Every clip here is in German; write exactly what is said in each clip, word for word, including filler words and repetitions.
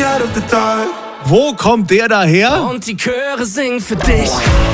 out of the dark. Wo kommt der daher? Und die Chöre singen für dich.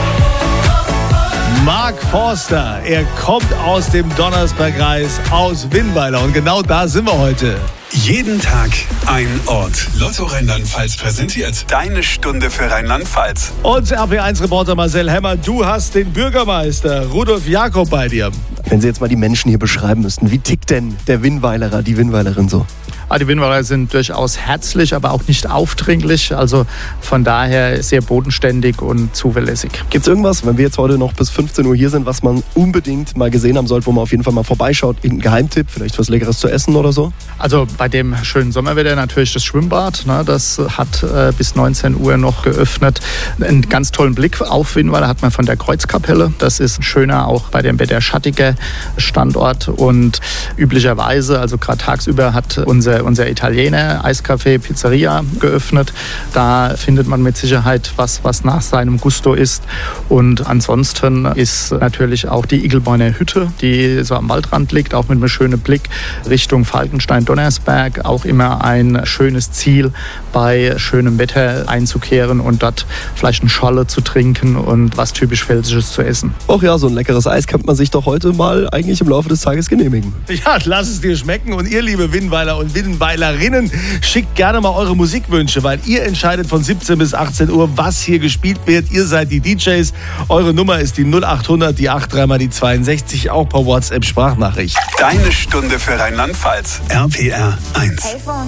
Mark Forster, er kommt aus dem Donnersbergkreis, aus Winnweiler. Und genau da sind wir heute. Jeden Tag ein Ort. Lotto Rheinland-Pfalz präsentiert deine Stunde für Rheinland-Pfalz. Und R P eins Reporter Marcel Hemmer, du hast den Bürgermeister Rudolf Jakob bei dir. Wenn Sie jetzt mal die Menschen hier beschreiben müssten, wie tickt denn der Winnweilerer, die Winnweilerin so? Ah, die Winnweiler sind durchaus herzlich, aber auch nicht aufdringlich. Also von daher sehr bodenständig und zuverlässig. Gibt es irgendwas, wenn wir jetzt heute noch bis fünfzehn Uhr hier sind, was man unbedingt mal gesehen haben sollte, wo man auf jeden Fall mal vorbeischaut? Irgendein Geheimtipp, vielleicht was Leckeres zu essen oder so? Also bei dem schönen Sommerwetter natürlich das Schwimmbad. Ne, das hat äh, bis neunzehn Uhr noch geöffnet. Einen ganz tollen Blick auf Winnweiler hat man von der Kreuzkapelle. Das ist ein schöner, auch bei dem Wetter schattiger Standort. Und üblicherweise, also gerade tagsüber, hat unser, unser Italiener Eiscafé Pizzeria geöffnet. Da findet man mit Sicherheit was, was nach seinem Gusto ist. Und ansonsten ist natürlich auch die Igelborner Hütte, die so am Waldrand liegt, auch mit einem schönen Blick Richtung Falkenstein-Donnersberg. Auch immer ein schönes Ziel, bei schönem Wetter einzukehren und dort vielleicht eine Scholle zu trinken und was typisch Pfälzisches zu essen. Och ja, so ein leckeres Eis kann man sich doch heute mal eigentlich im Laufe des Tages genehmigen. Ja, lass es dir schmecken. Und ihr, liebe Winnweiler und Winnweilerinnen, schickt gerne mal eure Musikwünsche, weil ihr entscheidet von siebzehn bis achtzehn Uhr, was hier gespielt wird. Ihr seid die D Js. Eure Nummer ist die null acht hundert, die acht drei mal die zweiundsechzig, auch per WhatsApp-Sprachnachricht. Deine Stunde für Rheinland-Pfalz. R P R eins.